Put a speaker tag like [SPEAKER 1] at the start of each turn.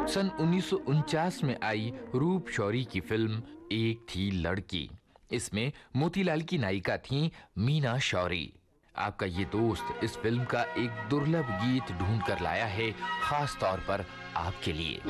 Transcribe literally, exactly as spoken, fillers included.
[SPEAKER 1] सन उन्नीस सौ उनचास में आई रूप शौरी की फिल्म एक थी लड़की। इसमें मोतीलाल की नायिका थी मीना शौरी। आपका ये दोस्त इस फिल्म का एक दुर्लभ गीत ढूंढ कर लाया है, खास तौर पर आपके लिए।